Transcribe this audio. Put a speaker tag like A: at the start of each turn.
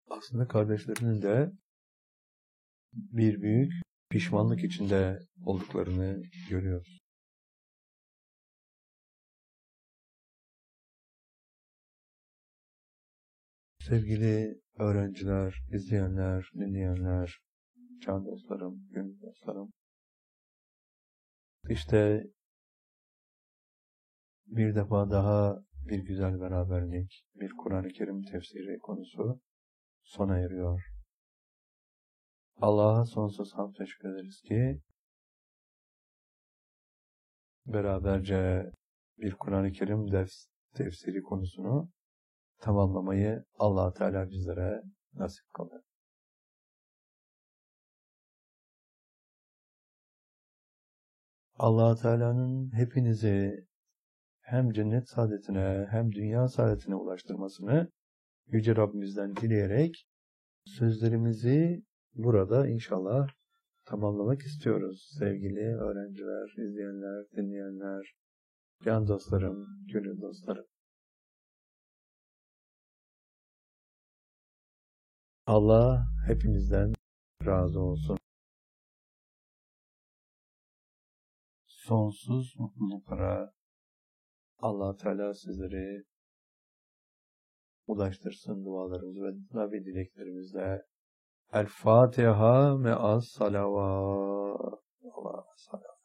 A: aslında kardeşlerinin de bir büyük pişmanlık içinde olduklarını görüyoruz. Sevgili öğrenciler, izleyenler, dinleyenler, can dostlarım, gönül dostlarım. İşte bir defa daha bir güzel beraberlik, bir Kur'an-ı Kerim tefsiri konusu sona eriyor. Allah'a sonsuz hamd teşekkür ederiz ki beraberce bir Kur'an-ı Kerim tefsiri konusunu tamamlamayı Allah Teala bizlere nasip kıldı. Allah Teala'nın hepinizi hem cennet saadetine hem dünya saadetine ulaştırmasını Yüce Rabbimizden dileyerek sözlerimizi burada inşallah tamamlamak istiyoruz. Sevgili öğrenciler, izleyenler, dinleyenler, can dostlarım, gönül dostlarım. Allah hepinizden razı olsun. Sonsuz mutluluklara Allah Teala sizleri ulaştırsın dualarımız ve dileklerimizle. El Fatiha me'as salavat.